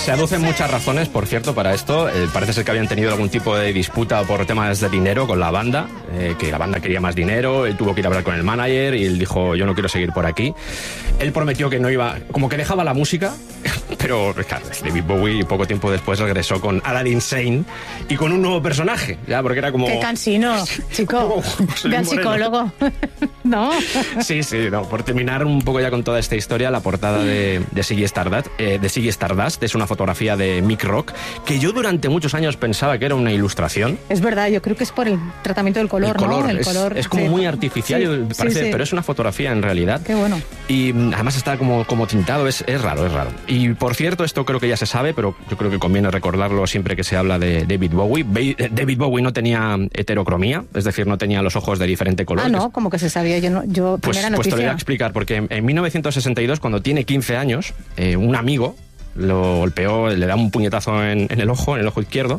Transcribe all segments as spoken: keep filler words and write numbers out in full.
Se aducen muchas razones, por cierto, para esto. Eh, parece ser que habían tenido algún tipo de disputa por temas de dinero con la banda, eh, que la banda quería más dinero, él tuvo que ir a hablar con el manager y él dijo, yo no quiero seguir por aquí. Él prometió que no iba, como que dejaba la música, pero claro, David Bowie poco tiempo después regresó con Aladdin Sane y con un nuevo personaje, ya, porque era como... Qué cansino, chico, ve al psicólogo. No. Sí, sí, no, por terminar un poco ya con toda esta historia, la portada de, de Ziggy Stardust, eh, de Ziggy Stardust es una fotografía de Mick Rock, que yo durante muchos años pensaba que era una ilustración. Es verdad, yo creo que es por el tratamiento del color, el color ¿no? El es, color es como sí. muy artificial, Sí, parece, sí, sí. pero es una fotografía en realidad. Qué bueno. Y además está como, como tintado, es, es raro, es raro. Y por cierto, esto creo que ya se sabe, pero yo creo que conviene recordarlo siempre que se habla de David Bowie. David Bowie no tenía heterocromía, es decir, no tenía los ojos de diferente color. Ah, no, como que se sabía, yo no, yo Pues, primera pues te lo voy a noticia. explicar, porque en, en mil novecientos sesenta y dos, cuando tiene quince años, eh, un amigo lo golpeó, le da un puñetazo en, en el ojo, en el ojo izquierdo,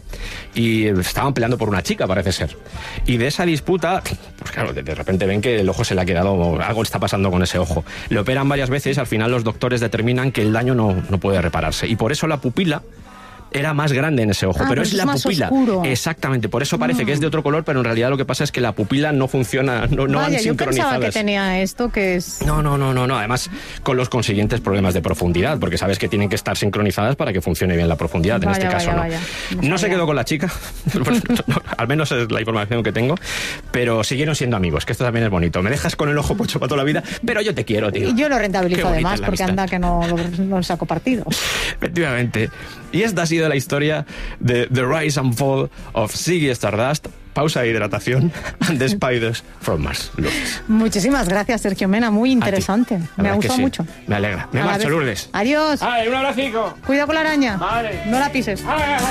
y estaban peleando por una chica, parece ser. Y de esa disputa, pues claro, de, de repente ven que el ojo se le ha quedado, algo está pasando con ese ojo. Le operan varias veces, al final los doctores determinan que el daño no, no puede repararse. Y por eso la pupila era más grande en ese ojo, Ah, pero pero es es la más pupila. oscuro. Exactamente, por eso parece Ah. que es de otro color, pero en realidad lo que pasa es que la pupila no funciona, no, no Vaya, van yo pensaba sincronizadas. que tenía esto, que es... No, no, no, no, no. Además, con los consiguientes problemas de profundidad, porque sabes que tienen que estar sincronizadas para que funcione bien la profundidad. Vaya, en este caso, vaya, no. vaya. No No se sabía. quedó con la chica, no, al menos es la información que tengo, pero siguieron siendo amigos, que esto también es bonito. Me dejas con el ojo pocho para toda la vida, pero yo te quiero, tío. Y yo lo Qué rentabilizo bonita además, es la porque amistad. anda que no, no le saco partido. Efectivamente. Y esta ha sido la historia de The Rise and Fall of Ziggy Stardust. Pausa de hidratación and the Spiders from Mars. Lourdes. Muchísimas gracias, Sergio Mena, muy A ti. interesante. La Me verdad ha es que gustado sí. mucho. Me alegra. Me A la marcho, vez. Lourdes. Adiós. ¡Ay, un abracico! Cuidado con la araña. Vale. No la pises. ¡Ay, ay, ay!